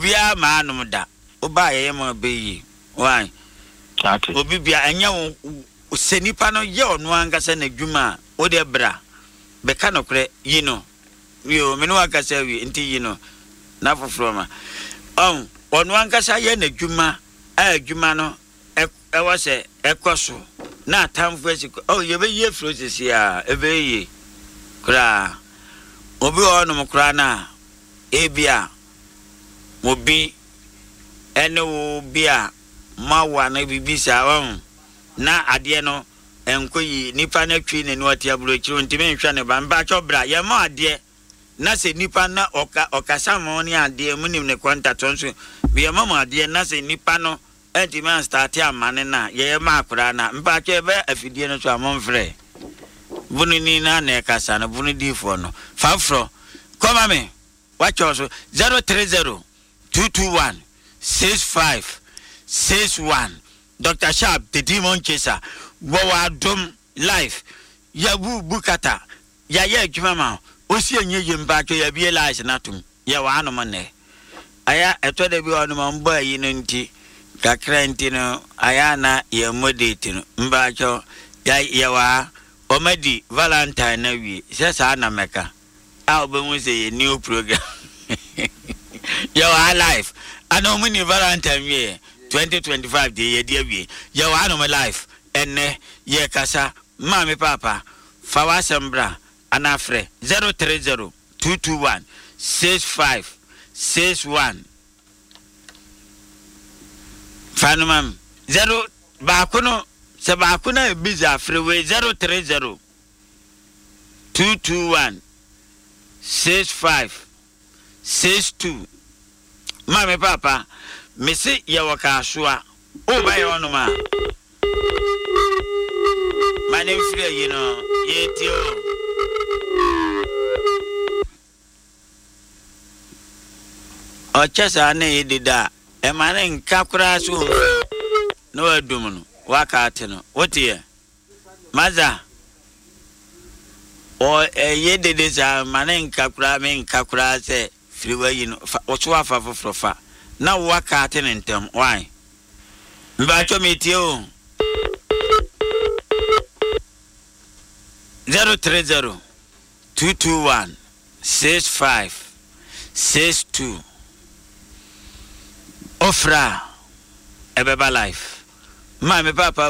obia ma anum da oba ye ma beyi why obi bia enya wo senipa no ye ono angasa na dwuma o de bra be ka no kre yi no yo me no akasa wi nti yi no na foforo ma ono angasa ye na dwuma adwuma no e wose ekoso na atamfo asi ye be ye process ya e be ye kra obi ono kra na ebia obi ene wo bia mawa na bibisa na ade no enkoyi nipa na twi ne no atiaburo kiro ntime nhwa ne ba mba chobra ye ma ade na se nipa na okasa mo ne ade munim ne contact nso bi ye ma ade na se nipa no ntime start amane na ye ma akura na mba cho ebe afidie no so amonfre bunini na na kasa na bunidi fo no fafro come me watch also 030 221 6561 Dr. Sharp the demon chaser wa dom life ya bukata ya ye adwuma osi enye yemba cho ya bie life natum ya wa anoma ne aya etode bi onu ma mba yi no nti kakra nti no aya na ye modate no mba cho ya wa omedi valentine na wi sesa na meka a obemu se ye new program ya wa life ano muni valentine wi 2025 de ye dia wi ya wa no my life enne ye kasa mami papa fawa sembra anafre 030 221 6561 fanumam 0 bakuno se bakuna biza freeway 030 221 6562 mami papa mesi ye wakasua o ba ye onuma mane free you know yetio o chesa na yedida e mane nkakura so no adum no wakate no wotie maza o yedede za mane nkakura me nkakura se free you know o so afa fofrofa na wakate ntem why mba cho metio 030 221 6562 Ofra ebeba life mami papa